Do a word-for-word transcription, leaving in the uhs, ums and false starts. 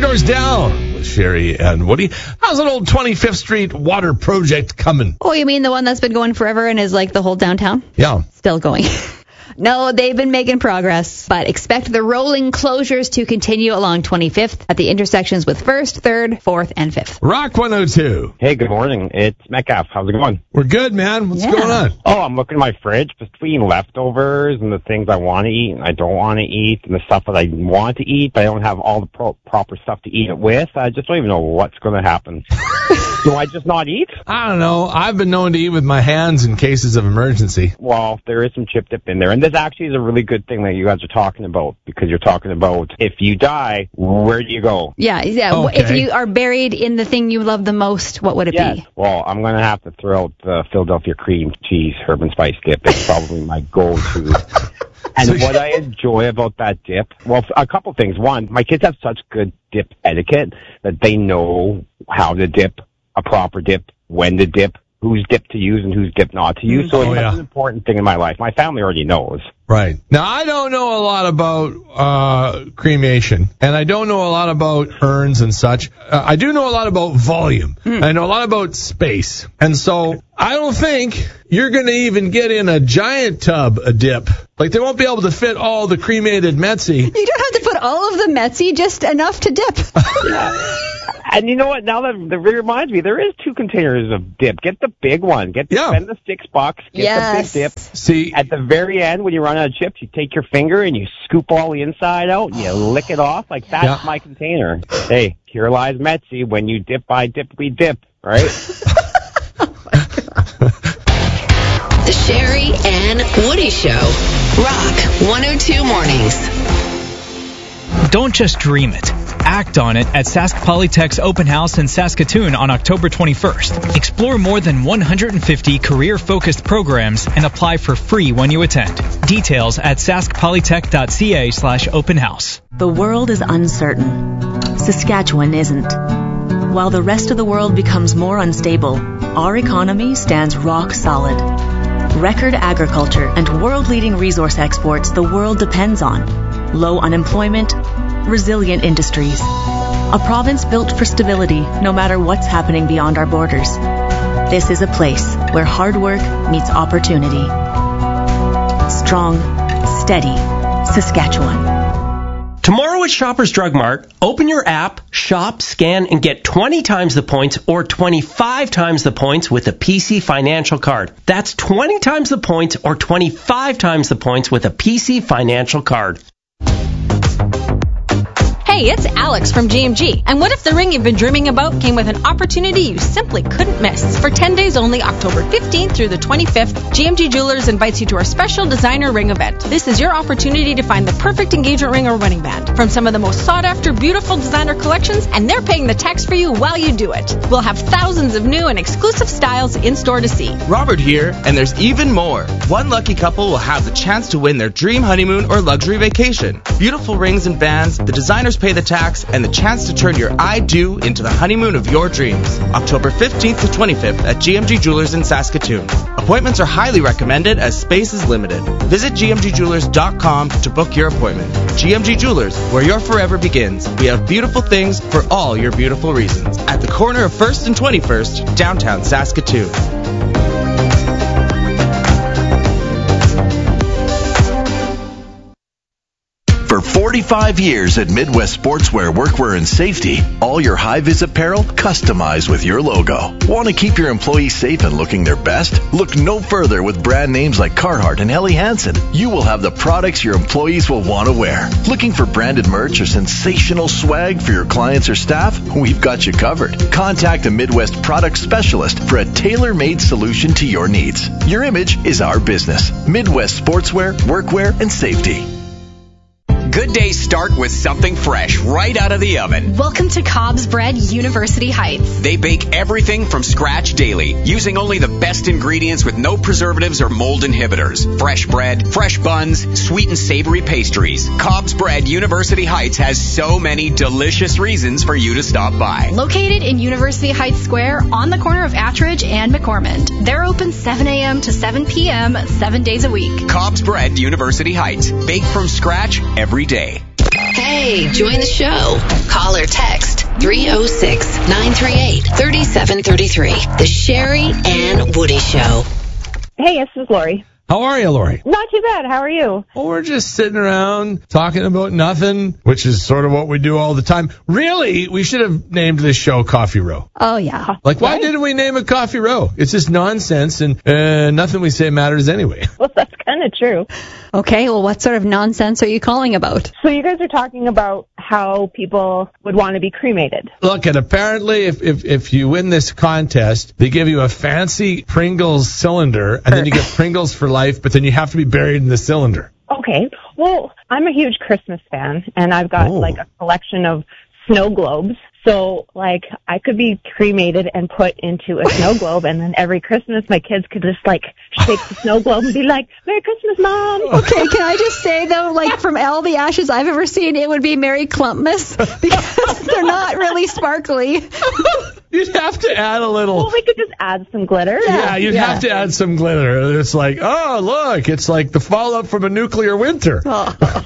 Doors Down with Sherry and Woody. How's an old twenty-fifth Street water project coming? Oh, you mean the one that's been going forever and is like the whole downtown? Yeah. Still going. No, they've been making progress, but expect the rolling closures to continue along twenty-fifth at the intersections with first, third, fourth, and fifth. Rock one oh two. Hey, good morning. It's Metcalf. How's it going? We're good, man. What's Yeah. going on? Oh, I'm looking at my fridge between leftovers and the things I want to eat and I don't want to eat and the stuff that I want to eat, but I don't have all the pro- proper stuff to eat it with. I just don't even know what's going to happen. Do I just not eat? I don't know. I've been known to eat with my hands in cases of emergency. Well, there is some chip dip in there. And this actually is a really good thing that you guys are talking about, because you're talking about if you die, where do you go? Yeah, yeah. Okay. If you are buried in the thing you love the most, what would it Yes. be? Well, I'm going to have to throw out the Philadelphia cream cheese herb and spice dip. It's probably my go-to. And So- what I enjoy about that dip, well, a couple things. One, my kids have such good dip etiquette that they know how to dip a proper dip, when to dip, whose dip to use and whose dip not to use. So Oh, it's yeah. an important thing in my life. My family already knows. Right. Now, I don't know a lot about uh, cremation, and I don't know a lot about urns and such. Uh, I do know a lot about volume. Mm. I know a lot about space. And so I don't think you're going to even get in a giant tub a dip. Like, they won't be able to fit all the cremated Metzi. You don't have to put all of the Metzi, just enough to dip. And you know what? Now that, that reminds me, there is two containers of dip. Get the big one. Get the, Yeah. spend the six bucks. Get Yes. the big dip. See, At the very end, when you run out of chips, you take your finger and you scoop all the inside out and you lick it off. Like, that's Yeah. my container. Hey, here lies Metzi. When you dip, I dip, we dip. Right? The Sherry and Woody Show. Rock one oh two Mornings. Don't just dream it. Act on it at Sask Polytech's open house in Saskatoon on October twenty-first. Explore more than one hundred fifty career-focused programs and apply for free when you attend. Details at saskpolytech.ca slash open house. The world is uncertain. Saskatchewan isn't. While the rest of the world becomes more unstable, our economy stands rock solid. Record agriculture and world-leading resource exports the world depends on. Low unemployment, resilient industries. A province built for stability no matter what's happening beyond our borders. This is a place where hard work meets opportunity. Strong, steady Saskatchewan. Tomorrow at Shoppers Drug Mart, open your app, shop, scan, and get twenty times the points or twenty-five times the points with a P C Financial Card. That's twenty times the points or twenty-five times the points with a P C Financial Card. Hey, it's Alex from G M G. And what if the ring you've been dreaming about came with an opportunity you simply couldn't miss? For ten days only, October fifteenth through the twenty-fifth, G M G Jewelers invites you to our special designer ring event. This is your opportunity to find the perfect engagement ring or wedding band from some of the most sought-after, beautiful designer collections, and they're paying the tax for you while you do it. We'll have thousands of new and exclusive styles in store to see. Robert here, and there's even more. One lucky couple will have the chance to win their dream honeymoon or luxury vacation. Beautiful rings and bands, the designers pay the tax, and the chance to turn your I do into the honeymoon of your dreams. October fifteenth to twenty-fifth at G M G Jewelers in Saskatoon. Appointments are highly recommended as space is limited. Visit g m g jewelers dot com to book your appointment. G M G Jewelers, where your forever begins. We have beautiful things for all your beautiful reasons. At the corner of first and twenty-first, downtown Saskatoon. For forty-five years at Midwest Sportswear, Workwear, and Safety, all your high-vis apparel customized with your logo. Want to keep your employees safe and looking their best? Look no further with brand names like Carhartt and Helly Hansen. You will have the products your employees will want to wear. Looking for branded merch or sensational swag for your clients or staff? We've got you covered. Contact a Midwest product specialist for a tailor-made solution to your needs. Your image is our business. Midwest Sportswear, Workwear, and Safety. Good days start with something fresh right out of the oven. Welcome to Cobb's Bread University Heights. They bake everything from scratch daily, using only the best ingredients with no preservatives or mold inhibitors. Fresh bread, fresh buns, sweet and savory pastries. Cobb's Bread University Heights has so many delicious reasons for you to stop by. Located in University Heights Square on the corner of Attridge and McCormick. They're open seven a.m. to seven p.m. seven days a week. Cobb's Bread University Heights. Baked from scratch every day. Hey, Hey, join the show. Call or text three oh six, nine three eight, three seven three three. The Sherry and Woody Show. Hey, this is Lori. How are you, Lori? Not too bad. How are you? Well, we're just sitting around talking about nothing, which is sort of what we do all the time. Really, we should have named this show Coffee Row. Oh, yeah. Like, why didn't we name it Coffee Row? It's just nonsense, and uh, nothing we say matters anyway. Well, that's kind of true. Okay, well, what sort of nonsense are you calling about? So you guys are talking about how people would want to be cremated. Look, and apparently if, if, if you win this contest, they give you a fancy Pringles cylinder, and then you get Pringles for life, but then you have to be buried in the cylinder. Okay. Well, I'm a huge Christmas fan, and I've got, Oh. like, a collection of snow globes. So, like, I could be cremated and put into a snow globe, and then every Christmas my kids could just, like, shake the snow globe and be like, Merry Christmas, Mom! Okay, can I just say, though, like, from all the ashes I've ever seen, it would be Merry Clumpmas, because they're not really sparkly. You'd have to add a little... Well, we could just add some glitter. Yeah, you'd Yeah. have to add some glitter. It's like, oh, look, it's like the fallout from a nuclear winter. Oh.